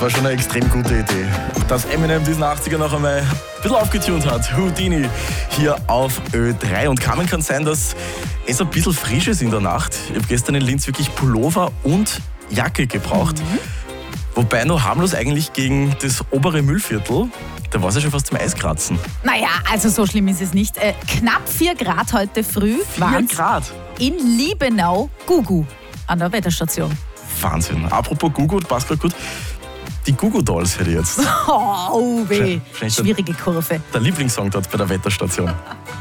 war schon eine extrem gute Idee. Dass Eminem diesen 80er noch einmal ein bisschen aufgetunt hat. Houdini hier auf Ö3. Und kann sein, dass es ein bisschen frisch ist in der Nacht. Ich habe gestern in Linz wirklich Pullover und Jacke gebraucht. Wobei noch harmlos eigentlich gegen das obere Müllviertel. Da war es ja schon fast zum Eiskratzen. Naja, also so schlimm ist es nicht. Knapp 4 Grad heute früh 4 Grad? In Liebenau, Gugu, an der Wetterstation. Wahnsinn. Apropos Gugu, passt gerade gut. Die Gugu Dolls hätte ich jetzt. Oh, weh. Schwierige Kurve. Der Lieblingssong dort bei der Wetterstation.